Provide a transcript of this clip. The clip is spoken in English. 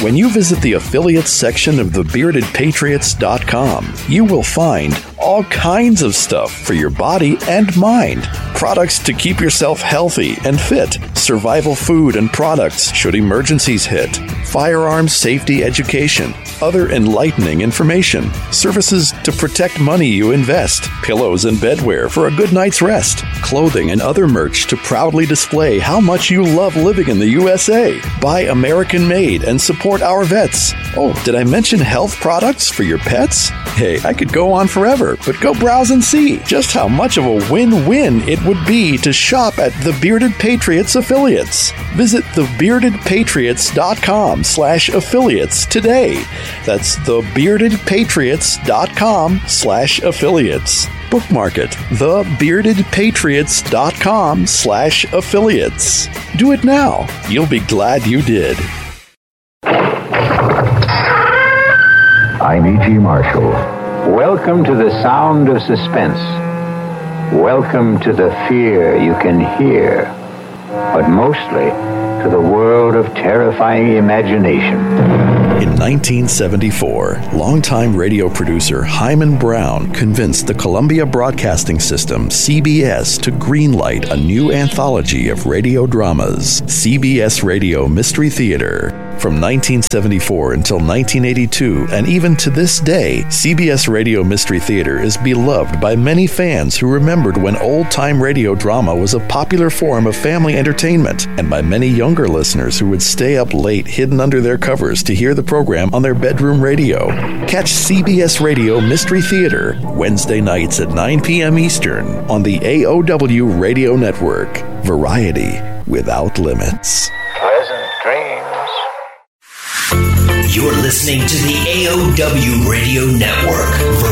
When you visit the affiliates section of thebeardedpatriots.com, you will find all kinds of stuff for your body and mind. Products to keep yourself healthy and fit, survival food and products should emergencies hit, firearms safety education, other enlightening information, services to protect money you invest, pillows and bedwear for a good night's rest, clothing and other merch to proudly display how much you love living in the USA. Buy American made and support our vets. Oh, did I mention health products for your pets? Hey, I could go on forever, but go browse and see just how much of a win-win it would be to shop at the Bearded Patriots affiliates. Visit thebeardedpatriots.com/affiliates today. That's thebeardedpatriots.com/affiliates. Bookmark it, thebeardedpatriots.com/affiliates. Do it now. You'll be glad you did. I'm E.G. Marshall. Welcome to the sound of suspense. Welcome to the fear you can hear, but mostly to the world of terrifying imagination. In 1974, longtime radio producer Hyman Brown convinced the Columbia Broadcasting System, CBS, to greenlight a new anthology of radio dramas, CBS Radio Mystery Theater. From 1974 until 1982, and even to this day, CBS Radio Mystery Theater is beloved by many fans who remembered when old-time radio drama was a popular form of family entertainment, and by many younger listeners who would stay up late hidden under their covers to hear the program on their bedroom radio. Catch CBS Radio Mystery Theater Wednesday nights at 9 p.m. Eastern on the AOW Radio Network. Variety without limits. Pleasant dreams. You're listening to the AOW Radio Network.